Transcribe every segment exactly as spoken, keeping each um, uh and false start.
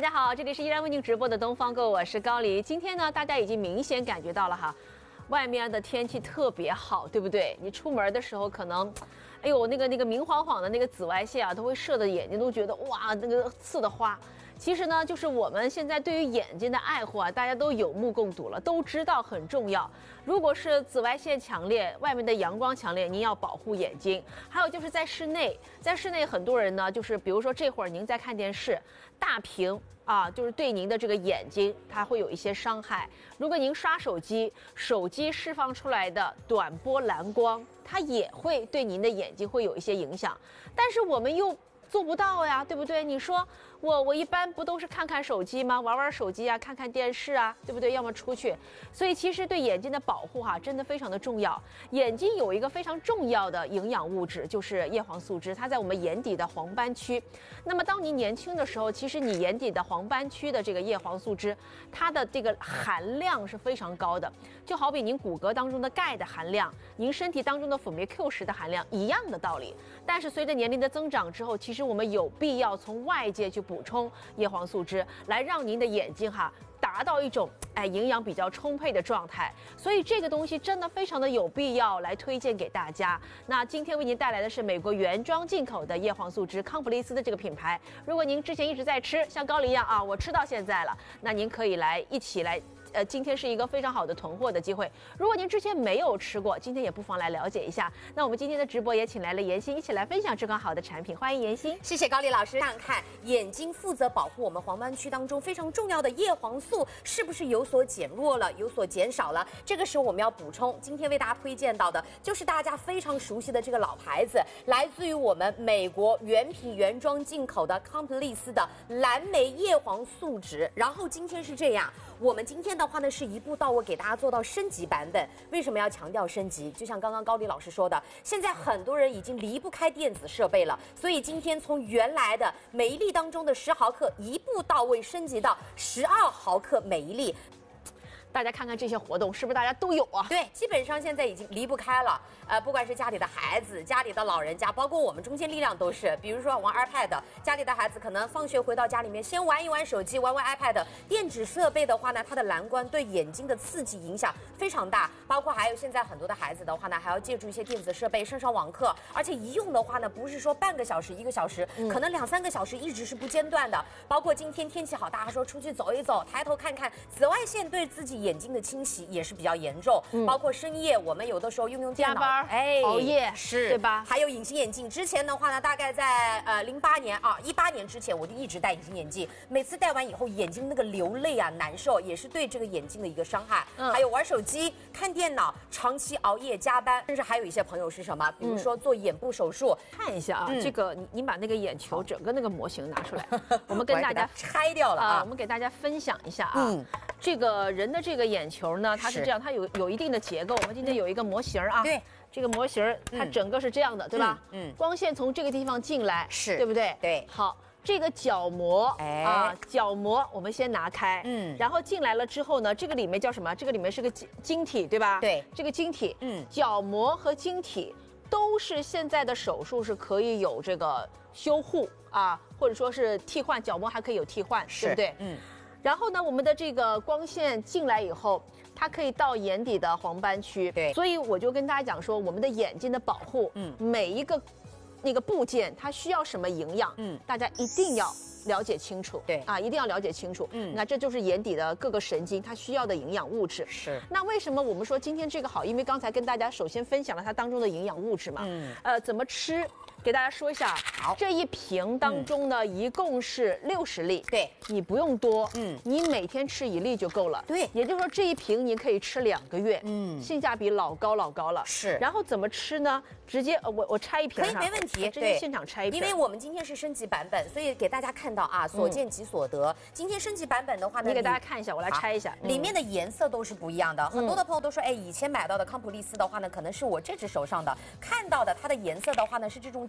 家好，这里是依然为您直播的东方购，我是高黎。今天呢，大家已经明显感觉到了哈，外面的天气特别好，对不对？你出门的时候可能，哎呦，那个那个明晃晃的那个紫外线啊，都会射的眼睛都觉得哇，那个刺的花。其实呢，就是我们现在对于眼睛的爱护啊，大家都有目共睹了，都知道很重要。如果是紫外线强烈，外面的阳光强烈，您要保护眼睛。还有就是在室内，在室内很多人呢，就是比如说这会儿您在看电视，大屏啊，就是对您的这个眼睛它会有一些伤害。如果您刷手机，手机释放出来的短波蓝光，它也会对您的眼睛会有一些影响。但是我们又做不到呀，对不对？你说我我一般不都是看看手机吗？玩玩手机啊，看看电视啊，对不对？要么出去。所以其实对眼睛的保护哈、啊，真的非常的重要。眼睛有一个非常重要的营养物质，就是叶黄素汁，它在我们眼底的黄斑区。那么当你年轻的时候，其实你眼底的黄斑区的这个叶黄素汁，它的这个含量是非常高的，就好比您骨骼当中的钙的含量，您身体当中的辅酶 Q 十的含量一样的道理。但是随着年龄的增长之后，其实我们有必要从外界去补充叶黄素汁，来让您的眼睛哈达到一种哎营养比较充沛的状态。所以这个东西真的非常的有必要来推荐给大家。那今天为您带来的是美国原装进口的叶黄素汁，康普利斯的这个品牌。如果您之前一直在吃，像高黎一样啊，我吃到现在了，那您可以来一起来。呃，今天是一个非常好的囤货的机会。如果您之前没有吃过，今天也不妨来了解一下。那我们今天的直播也请来了妍希，一起来分享这款好的产品。欢迎妍希。 谢谢高丽老师。看看眼睛负责保护我们黄斑区当中非常重要的叶黄素是不是有所减弱了，有所减少了？这个时候我们要补充。今天为大家推荐到的就是大家非常熟悉的这个老牌子，来自于我们美国原品原装进口的康普利斯的蓝莓叶黄素酯。然后今天是这样，我们今天的话呢是一步到位给大家做到升级版本。为什么要强调升级？就像刚刚高丽老师说的，现在很多人已经离不开电子设备了，所以今天从原来的每一粒当中的十毫克一步到位升级到十二毫克每一粒。 大家看看这些活动，是不是大家都有啊？ 对，基本上现在已经离不开了。呃，不管是家里的孩子、家里的老人家，包括我们中坚力量都是。比如说玩 iPad， 家里的孩子可能放学回到家里面，先玩一玩手机，玩玩 iPad。电子设备的话呢，它的蓝光对眼睛的刺激影响非常大。包括还有现在很多的孩子的话呢，还要借助一些电子设备上上网课，而且一用的话呢，不是说半个小时、一个小时，嗯、可能两三个小时一直是不间断的。包括今天天气好，大家说出去走一走，抬头看看，紫外线对自己眼睛的侵袭也是比较严重，嗯、包括深夜我们有的时候用用电脑， 加班， 哎， 熬夜， 是， 对吧？ 还有隐形眼镜，之前的话呢，大概在呃零八年啊一八年之前，我就一直戴隐形眼镜，每次戴完以后眼睛那个流泪啊难受，也是对这个眼睛的一个伤害。嗯、还有玩手机、看电脑、长期熬夜加班，甚至还有一些朋友是什么，比如说做眼部手术。 嗯、看一下啊，嗯、这个你你把那个眼球整个那个模型拿出来，我们跟大家拆掉了啊、 呃，我们给大家分享一下啊。嗯，这个人的这个眼球呢，它是这样，它有有一定的结构。我们今天有一个模型啊， 对， 这个模型它整个是这样的，嗯、对吧？嗯，光线从这个地方进来， 是对不对？ 对， 好。这个角膜，哎啊，角膜我们先拿开，嗯，然后进来了之后呢，这个里面叫什么？这个里面是个晶晶体，对吧？ 对， 这个晶体，嗯，角膜和晶体都是现在的手术是可以有这个修护啊，或者说是替换角膜还可以有替换，对不对？嗯。然后呢，我们的这个光线进来以后，它可以到眼底的黄斑区， 对， 所以我就跟大家讲说，我们的眼睛的保护，嗯，每一个那个部件它需要什么营养，嗯，大家一定要了解清楚， 对啊，一定要了解清楚，嗯，那这就是眼底的各个神经它需要的营养物质。 是， 那为什么我们说今天这个好？因为刚才跟大家首先分享了它当中的营养物质嘛，嗯，呃，怎么吃？给大家说一下， 好， 这一瓶当中呢，嗯、一共是六十粒， 对， 你不用多，嗯，你每天吃一粒就够了， 对， 也就是说这一瓶你可以吃两个月，嗯，性价比老高老高了， 是。 然后怎么吃呢？直接呃，我我拆一瓶， 可以没问题， 直接现场拆一瓶， 因为我们今天是升级版本，所以给大家看到啊，所见即所得。嗯、今天升级版本的话呢， 你给大家看一下，我来拆一下， 嗯、里面的颜色都是不一样的。很多的朋友都说，哎，以前买到的康普利斯的话呢，可能是我这只手上的看到的，它的颜色的话呢是这种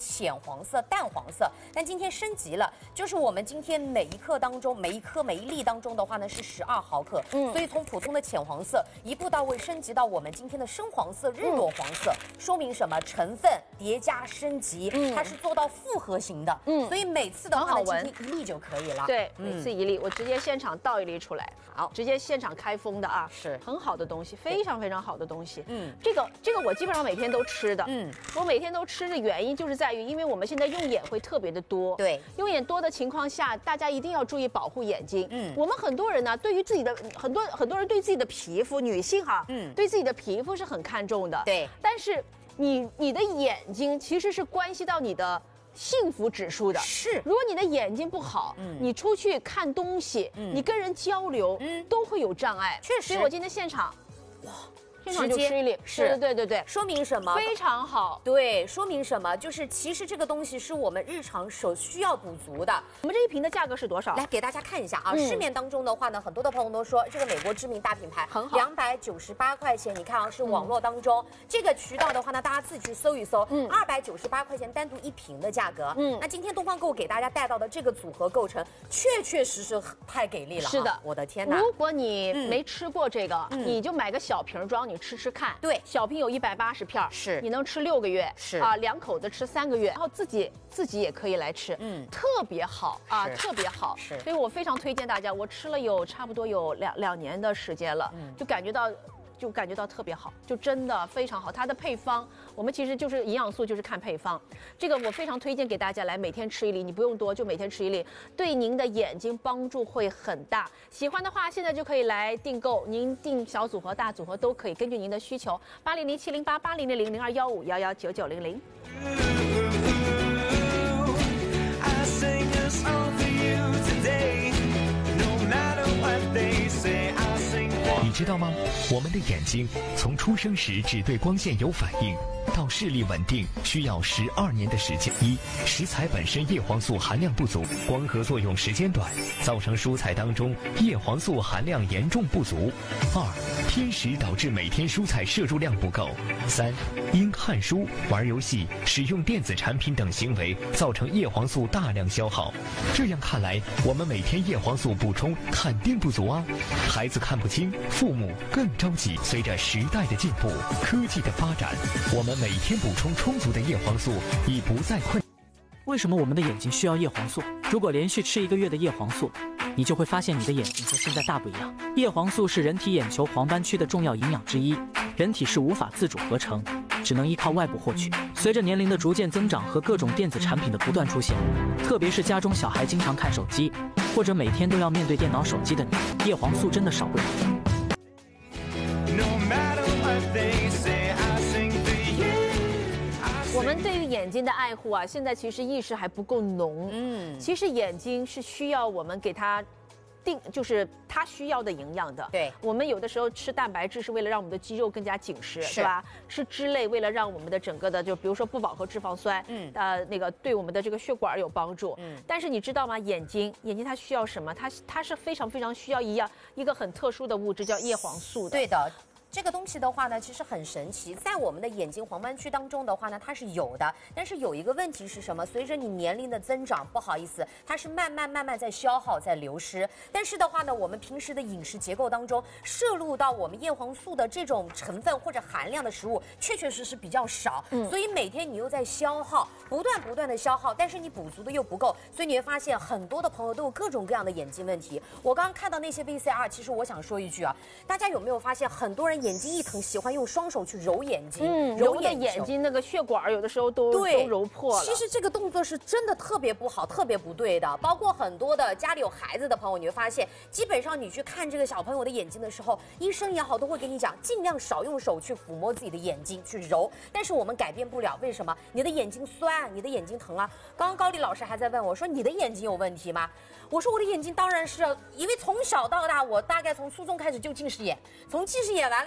浅黄色、淡黄色，但今天升级了，就是我们今天每一克当中，每一颗每一粒当中的话呢是十二毫克，嗯，所以从普通的浅黄色一步到位升级到我们今天的深黄色、日落黄色，嗯、说明什么？成分叠加升级，嗯、它是做到复合型的，嗯，所以每次的话呢，今天一粒就可以了， 对，每次一粒，我直接现场倒一粒出来， 好， 直接现场开封的啊， 是很好的东西，非常非常好的东西，嗯，这个这个我基本上每天都吃的，嗯，我每天都吃的原因就是在于，因为我们现在用眼会特别的多， 对， 用眼多的情况下，大家一定要注意保护眼睛，嗯，我们很多人呢，对于自己的很多很多人对自己的皮肤，女性哈，嗯，对自己的皮肤是很看重的， 对， 但是你你的眼睛其实是关系到你的幸福指数的， 是。 如果你的眼睛不好，嗯，你出去看东西，嗯，你跟人交流，嗯，都会有障碍。 确实， 所以我今天现场，哇。现场就吃一粒，是，对对对对， 说明什么？ 非常好。 对，说明什么？就是其实这个东西是我们日常所需要补足的。 我们这一瓶的价格是多少？ 来给大家看一下啊，嗯、市面当中的话呢，很多的朋友都说这个美国知名大品牌很好， 两百九十八块钱。你看啊，是网络当中、嗯、这个渠道的话呢，大家自己去搜一搜，嗯，二百九十八块钱单独一瓶的价格。嗯，那今天东方购给大家带到的这个组合构成，确确实实太给力了。 是的， 我的天哪！ 如果你没吃过这个，嗯、你就买个小瓶装，你吃吃看。 对。 小瓶有一百八十片， 是你能吃六个月， 是啊，两口子吃三个月，然后自己自己也可以来吃，嗯，特别好啊，特别好， 是， 所以我非常推荐大家，我吃了有差不多有两两年的时间了，嗯，就感觉到。就感觉到特别好，就真的非常好。它的配方，我们其实就是营养素，就是看配方。这个我非常推荐给大家来每天吃一粒，你不用多，就每天吃一粒，对您的眼睛帮助会很大。喜欢的话，现在就可以来订购，您订小组合、大组合都可以，根据您的需求，八零零七零八八零零零零二幺五幺幺九九零零。 你知道吗？我们的眼睛从出生时只对光线有反应，到视力稳定需要十二年的时间。一、食材本身叶黄素含量不足，光合作用时间短，造成蔬菜当中叶黄素含量严重不足。二、偏食导致每天蔬菜摄入量不够。三、因看书、玩游戏、使用电子产品等行为，造成叶黄素大量消耗。这样看来，我们每天叶黄素补充肯定不足啊！孩子看不清，父母更着急。随着时代的进步，科技的发展，我们每天补充充足的叶黄素已不再困。 为什么我们的眼睛需要叶黄素？如果连续吃一个月的叶黄素，你就会发现你的眼睛和现在大不一样。叶黄素是人体眼球黄斑区的重要营养之一，人体是无法自主合成，只能依靠外部获取。随着年龄的逐渐增长和各种电子产品的不断出现，特别是家中小孩经常看手机，或者每天都要面对电脑、手机的你，叶黄素真的少不了。 我们对于眼睛的爱护啊，现在其实意识还不够浓。嗯，其实眼睛是需要我们给它定，就是它需要的营养的。 对， 我们有的时候吃蛋白质是为了让我们的肌肉更加紧实， 是吧？吃脂类为了让我们的整个的，就比如说不饱和脂肪酸，嗯，呃，那个对我们的这个血管有帮助。嗯，但是你知道吗？眼睛，眼睛它需要什么？它它是非常非常需要一样一个很特殊的物质，叫叶黄素的。 对的。这个东西的话呢，其实很神奇，在我们的眼睛黄斑区当中的话呢，它是有的。但是有一个问题是什么？随着你年龄的增长，不好意思，它是慢慢慢慢在消耗，在流失。但是的话呢，我们平时的饮食结构当中摄入到我们叶黄素的这种成分或者含量的食物，确确实实比较少。嗯，所以每天你又在消耗，不断不断的消耗，但是你补足的又不够，所以你会发现很多的朋友都有各种各样的眼睛问题。我刚刚看到那些 V C R， 其实我想说一句啊，大家有没有发现很多人眼睛一疼，喜欢用双手去揉眼睛， 嗯，揉的眼睛那个血管有的时候都都揉破了。 其实这个动作是真的特别不好，特别不对的。包括很多的家里有孩子的朋友，你会发现，基本上你去看这个小朋友的眼睛的时候，医生也好都会跟你讲，尽量少用手去抚摸自己的眼睛去揉。但是我们改变不了，为什么？你的眼睛酸，你的眼睛疼啊。刚刚高丽老师还在问我说，你的眼睛有问题吗？我说我的眼睛当然是，因为从小到大，我大概从初中开始就近视眼，从近视眼完了以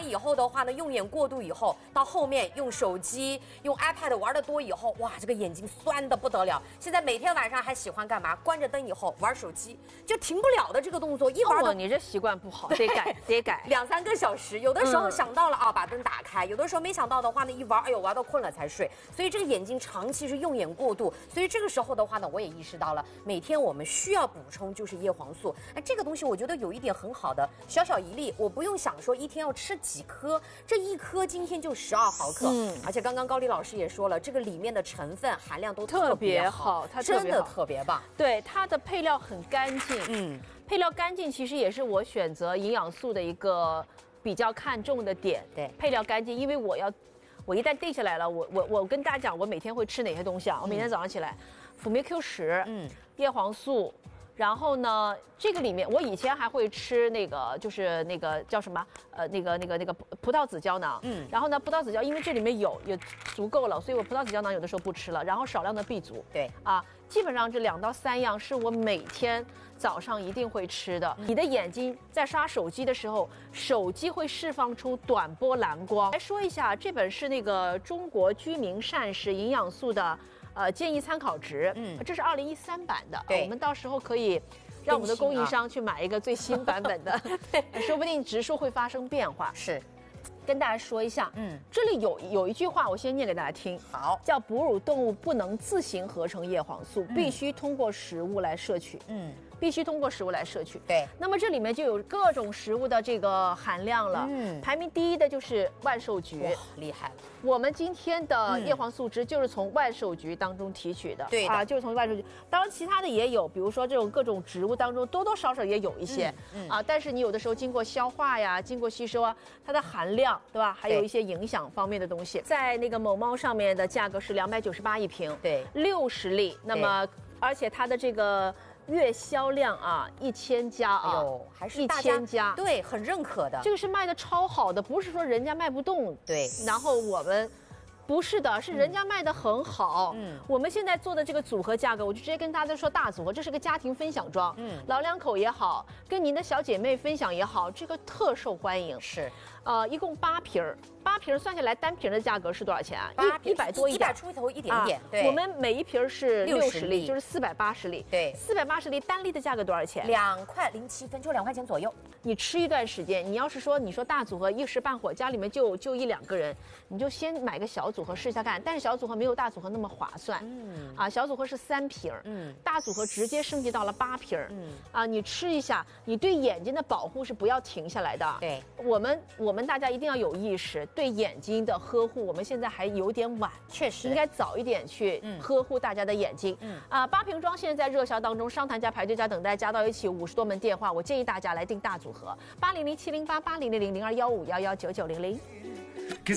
以后的话呢，用眼过度以后，到后面用手机、用 iPad 玩的多以后，哇，这个眼睛酸的不得了。现在每天晚上还喜欢干嘛？关着灯以后玩手机，就停不了的这个动作，一玩哦，你这习惯不好，得改，得改。 两三个小时，有的时候想到了啊，把灯打开；有的时候没想到的话呢，一玩，哎呦，玩到困了才睡。所以这个眼睛长期是用眼过度，所以这个时候的话呢，我也意识到了，每天我们需要补充就是叶黄素。哎，这个东西我觉得有一点很好的，小小一粒，我不用想说一天要吃几颗，这一颗今天就十二毫克。嗯，而且刚刚高丽老师也说了，这个里面的成分含量都特别好， 它真的特别棒。 对，它的配料很干净。嗯。配料干净其实也是我选择营养素的一个比较看重的点。 对， 配料干净，因为我要，我一旦定下来了，我我我跟大家讲，我每天会吃哪些东西啊？我每天早上起来，辅酶 Q 十，嗯，叶黄素，然后呢，这个里面我以前还会吃那个，就是那个叫什么？呃，那个那个那个葡萄籽胶囊，嗯，然后呢，葡萄籽胶因为这里面有也足够了，所以我葡萄籽胶囊有的时候不吃了，然后少量的 B 族， 对， 啊，基本上这两到三样是我每天早上一定会吃的。你的眼睛在刷手机的时候，手机会释放出短波蓝光。来说一下，这本是那个中国居民膳食营养素的呃建议参考值，嗯，这是二零一三版的， 对， 我们到时候可以让我们的供应商去买一个最新版本的，对，说不定植数会发生变化。 是。 跟大家说一下，嗯，这里有有一句话，我先念给大家听。 好， 叫哺乳动物不能自行合成叶黄素，嗯、必须通过食物来摄取。嗯。必须通过食物来摄取。 对， 那么这里面就有各种食物的这个含量了。嗯，排名第一的就是万寿菊， 哇，厉害了。 我们今天的叶黄素值就是从万寿菊当中提取的。 对啊，就是从万寿菊。当然，其他的也有，比如说这种各种植物当中多多少少也有一些。嗯。啊，但是你有的时候经过消化呀，经过吸收啊，它的含量，对吧？还有一些影响方面的东西。在那个某猫上面的价格是两百九十八一瓶。 对， 六十粒。那么，而且它的这个。月销量啊，一千家啊， 哎呦，还是一千家， 对，很认可的。 这个是卖的超好的，不是说人家卖不动， 对。 然后我们，不是的，是人家卖的很好。嗯，我们现在做的这个组合价格，我就直接跟大家说大组合，这是个家庭分享装，嗯，老两口也好，跟您的小姐妹分享也好，这个特受欢迎。 是， 呃，一共八瓶儿。八瓶算下来，单瓶的价格是多少钱啊？ 八一百多一点，一百出头一点点。对， 我们每一瓶是六十粒，就是四百八十粒。 对， 四百八十粒单粒的价格多少钱？ 两块零七分，就两块钱左右。 你吃一段时间，你要是说你说大组合一时半会家里面就就一两个人，你就先买个小组合试一下看。但是小组合没有大组合那么划算。嗯。啊，小组合是三瓶，嗯，大组合直接升级到了八瓶，嗯。啊，你吃一下，你对眼睛的保护是不要停下来的。 对， 我们我们大家一定要有意识，对眼睛的呵护，我们现在还有点晚， 确实应该早一点去呵护大家的眼睛。嗯啊，八瓶装现在在热销当中，商谈价、排队价、等待加到一起五十多门电话，我建议大家来订大组合，八零零七零八八零零零零二幺五幺幺九九零零。